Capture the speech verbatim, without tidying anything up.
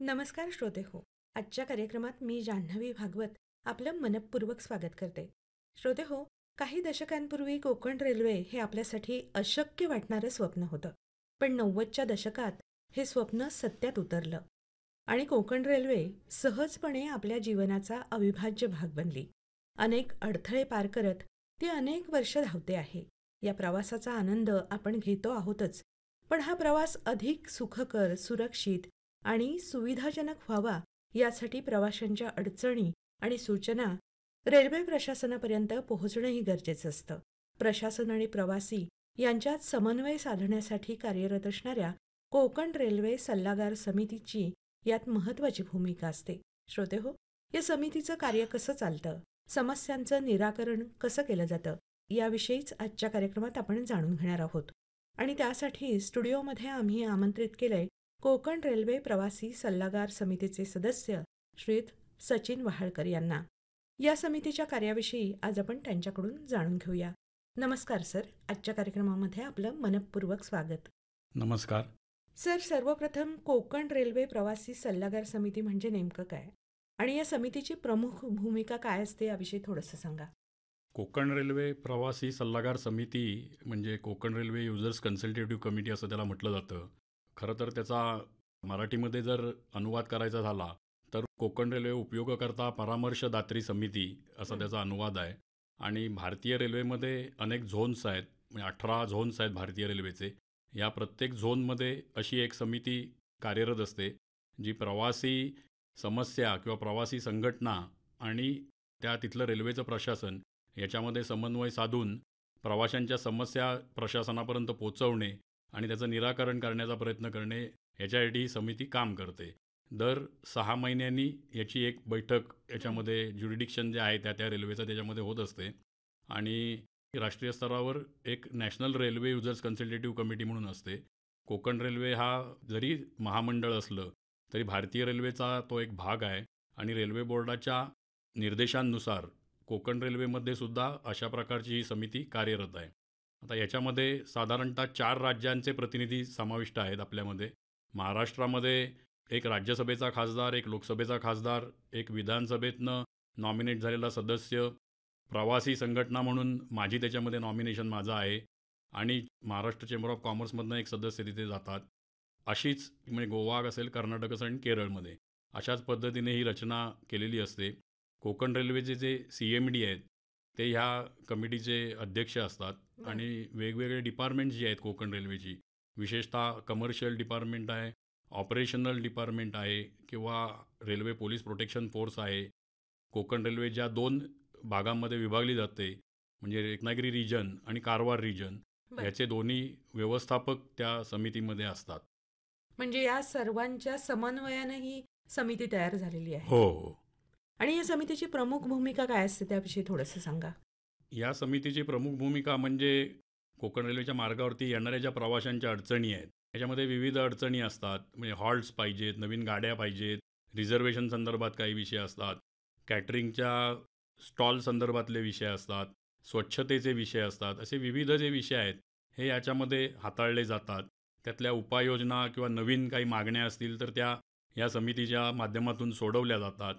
नमस्कार श्रोते हो. आजच्या कार्यक्रमात मी जान्हवी भागवत आपलं मनःपूर्वक स्वागत करते. श्रोते हो, काही दशकांपूर्वी कोकण रेल्वे हे आपल्यासाठी अशक्य वाटणारं स्वप्न होतं. पण नव्वदच्या दशकात हे स्वप्न सत्यात उतरलं आणि कोकण रेल्वे सहजपणे आपल्या जीवनाचा अविभाज्य भाग बनली. अनेक अडथळे पार करत ती अनेक वर्ष धावते आहे. या प्रवासाचा आनंद आपण घेतो आहोतच, पण हा प्रवास अधिक सुखकर, सुरक्षित आणि सुविधाजनक व्हावा यासाठी प्रवाशांच्या अडचणी आणि सूचना रेल्वे प्रशासनापर्यंत पोहोचणंही गरजेचं असतं. प्रशासन आणि प्रवासी यांच्यात समन्वय साधण्यासाठी कार्यरत असणाऱ्या कोकण रेल्वे सल्लागार समितीची यात महत्त्वाची भूमिका असते. श्रोते हो, या समितीचं कार्य कसं चालतं, समस्यांचं निराकरण कसं केलं जातं, याविषयीच आजच्या कार्यक्रमात आपण जाणून घेणार आहोत. आणि त्यासाठी स्टुडिओमध्ये आम्ही आमंत्रित केलंय कोकण रेल्वे प्रवासी सल्लागार समितीचे सदस्य श्रीयुत सचिन वहाळकर यांना. या समितीच्या कार्याविषयी आज आपण त्यांच्याकडून जाणून घेऊया. नमस्कार सर, आजच्या कार्यक्रमामध्ये आपलं मनःपूर्वक स्वागत. नमस्कार. सर, सर्वप्रथम कोकण रेल्वे प्रवासी सल्लागार समिती म्हणजे नेमकं काय आणि या समितीची प्रमुख भूमिका काय असते याविषयी थोडंसं सांगा. कोकण रेल्वे प्रवासी सल्लागार समिती म्हणजे कोकण रेल्वे युजर्स कन्सल्टेटिव्ह कमिटी असं त्याला म्हटलं जातं. खरं तर त्याचा मराठीमध्ये जर अनुवाद करायचा झाला तर कोकण रेल्वे उपयोगकर्ता परामर्शदात्री समिती असा त्याचा अनुवाद आहे. आणि भारतीय रेल्वेमध्ये अनेक झोन्स आहेत, म्हणजे अठरा झोन्स आहेत भारतीय रेल्वेचे. या प्रत्येक झोनमध्ये अशी एक समिती कार्यरत असते जी प्रवासी समस्या किंवा प्रवासी संघटना आणि त्या तिथलं रेल्वेचं प्रशासन याच्यामध्ये समन्वय साधून प्रवाशांच्या समस्या प्रशासनापर्यंत पोचवणे आणि त्याचं निराकरण करण्याचा प्रयत्न करणे याच्यासाठी ही समिती काम करते. दर सहा महिन्यांनी याची एक बैठक याच्यामध्ये ज्युरिडिक्शन जे आहे त्या त्या रेल्वेचं त्याच्यामध्ये होत असते. आणि राष्ट्रीय स्तरावर एक नॅशनल रेल्वे युजर्स कन्सल्टेटिव्ह कमिटी म्हणून असते. कोकण रेल्वे हा जरी महामंडळ असलं तरी भारतीय रेल्वेचा तो एक भाग आहे आणि रेल्वे बोर्डाच्या निर्देशांनुसार कोकण रेल्वेमध्ये सुद्धा अशा प्रकारची ही समिती कार्यरत आहे. आता याच्यामध्ये साधारणतः चार राज्यांचे प्रतिनिधी समाविष्ट आहेत आपल्यामध्ये. महाराष्ट्रामध्ये एक राज्यसभेचा खासदार, एक लोकसभेचा खासदार, एक विधानसभेतनं नॉमिनेट झालेला सदस्य, प्रवासी संघटना म्हणून माझी त्याच्यामध्ये नॉमिनेशन माझं आहे आणि महाराष्ट्र चेंबर ऑफ कॉमर्समधनं एक सदस्य तिथे जातात. अशीच म्हणजे गोवा असेल, कर्नाटक असेल आणि केरळमध्ये अशाच पद्धतीने ही रचना केलेली असते. कोकण रेल्वेचे जे सी एम डी आहेत ते ह्या कमिटीचे अध्यक्ष असतात आणि वेगवेगळे डिपार्टमेंट्स जी आहेत कोकण रेल्वेची, विशेषतः कमर्शियल डिपार्टमेंट आहे, ऑपरेशनल डिपार्टमेंट आहे किंवा रेल्वे पोलीस प्रोटेक्शन फोर्स आहे. कोकण रेल्वे ज्या दोन भागांमध्ये विभागली जाते म्हणजे रत्नागिरी रिजन आणि कारवार रिजन, याचे दोन्ही व्यवस्थापक त्या समितीमध्ये असतात. म्हणजे या सर्वांच्या समन्वयाने ही समिती तयार झालेली आहे. हो हो. आणि या समितीची प्रमुख भूमिका काय असते त्याविषयी थोडंसं सांगा. या समितीची प्रमुख भूमिका म्हणजे कोकण रेल्वेच्या मार्गावरती येणाऱ्या ज्या प्रवाशांच्या अडचणी आहेत याच्यामध्ये विविध अडचणी असतात. म्हणजे हॉल्ट्स पाहिजेत, नवीन गाड्या पाहिजेत, रिझर्वेशन संदर्भात काही विषय असतात, कॅटरिंगच्या स्टॉल संदर्भातले विषय असतात, स्वच्छतेचे विषय असतात. असे विविध जे विषय आहेत हे याच्यामध्ये हाताळले जातात. त्यातल्या उपाययोजना किंवा नवीन काही मागण्या असतील तर त्या या समितीच्या माध्यमातून सोडवल्या जातात.